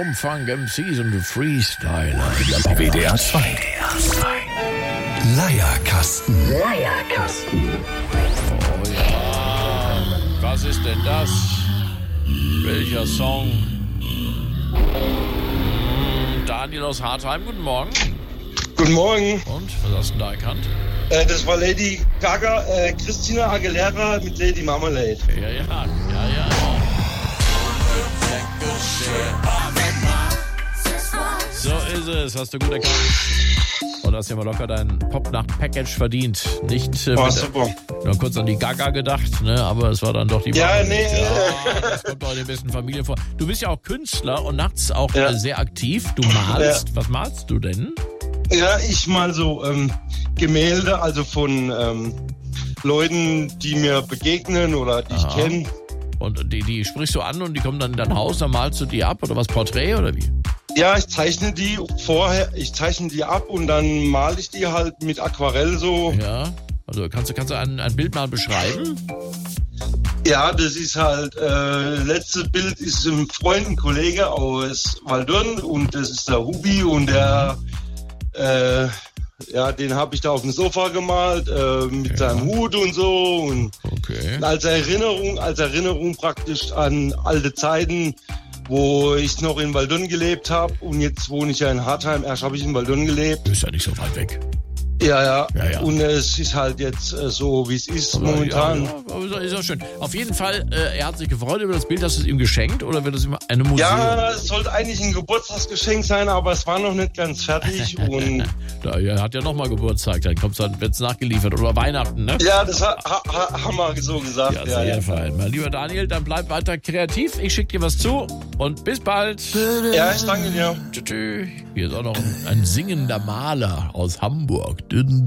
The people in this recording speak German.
Umfang MCs und Freestyler. WDR 2. Leierkasten. Oh ja, was ist denn das? Welcher Song? Daniel aus Hartheim, guten Morgen. Guten Morgen. Und, was hast du denn da erkannt? Das war Lady Gaga, Christina Aguilera mit Lady Marmalade. Ja. So ist es, hast du gut erkannt. Und hast ja mal locker dein Popnacht-Package verdient. Nicht Super. nur kurz an die Gaga gedacht, ne? Aber es war dann doch die Ja, nee. Ja, das kommt doch in den besten Familien vor. Du bist ja auch Künstler und nachts auch sehr aktiv. Du malst. Ja. Was malst du denn? Ja, ich mal so Gemälde, also von Leuten, die mir begegnen oder die ich kenne. Und die sprichst du an und die kommen dann in dein Haus, dann malst du die ab oder was, Porträt oder wie? Ja, ich zeichne die ab und dann male ich die halt mit Aquarell so. Ja, also kannst du ein Bild mal beschreiben? Ja, das ist halt, letztes Bild ist ein Freund, ein Kollege aus Waldürn und das ist der Hubi und der, den habe ich da auf dem Sofa gemalt, mit seinem Hut und so und als Erinnerung praktisch an alte Zeiten, wo ich noch in Waldürn gelebt habe und jetzt wohne ich ja in Hartheim. Erst habe ich in Waldürn gelebt. Ist ja nicht so weit weg. Ja. Und es ist halt jetzt so, wie es ist momentan. Ja, ist auch schön. Auf jeden Fall, er hat sich gefreut über das Bild. Hast du es ihm geschenkt oder wird es ihm eine Museum? Ja, es sollte eigentlich ein Geburtstagsgeschenk sein, aber es war noch nicht ganz fertig. Und er hat ja nochmal Geburtstag, dann wird es nachgeliefert. Oder Weihnachten, ne? Ja, das haben wir so gesagt. Ja, sehr fein. Mein lieber Daniel, dann bleib weiter kreativ. Ich schicke dir was zu und bis bald. Ja, ich danke dir. Tschüss. Hier ist auch noch ein singender Maler aus Hamburg.